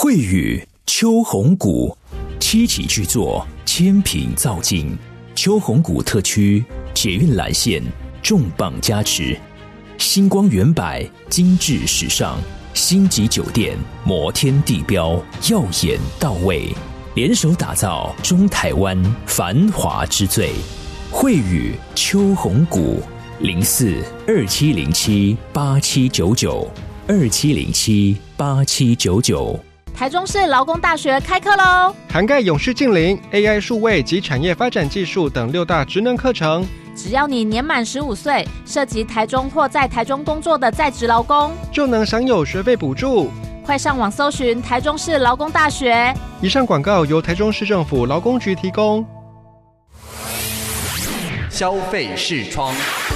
惠宇秋红谷七期巨作，千品造境，秋红谷特区捷运蓝线重磅加持，星光远百精致时尚，星级酒店摩天地标耀眼到位，联手打造中台湾繁华之最。惠宇秋红谷04-2707-8799，2707-8799。 台中市劳工大学开课喽， 涵盖永续近邻、AI 数位及产业发展技术等6大职能课程。 只要你年满15岁，涉及台中或在台中工作的在职劳工， 就能享有学费补助。 快上网搜寻台中市劳工大学。 以上广告由台中市政府劳工局提供。 消费视窗。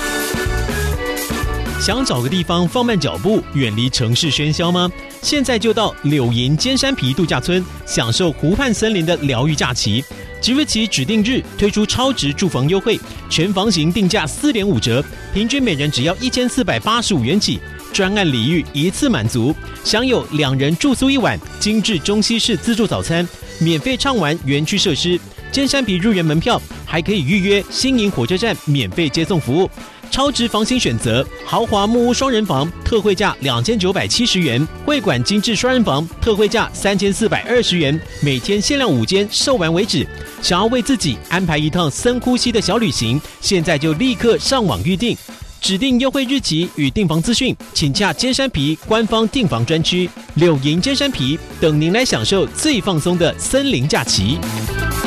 想找个地方放慢脚步，远离城市喧嚣吗？现在就到柳营尖山皮度假村，享受湖畔森林的疗愈假期。即日起指定日推出超值住房优惠，全房型定价4.5折，平均每人只要1485元起。专案礼遇一次满足，享有2人住宿1晚，精致中西式自助早餐，免费畅玩园区设施。尖山皮入园门票还可以预约新营火车站免费接送服务。超值房型选择，豪华木屋双人房特惠价2970元，会馆精致双人房特惠价3420元，每天限量5间，售完为止。想要为自己安排一趟深呼吸的小旅行，现在就立刻上网预订。指定优惠日期与订房资讯，请洽尖山皮官方订房专区。柳营尖山皮等您来享受最放松的森林假期。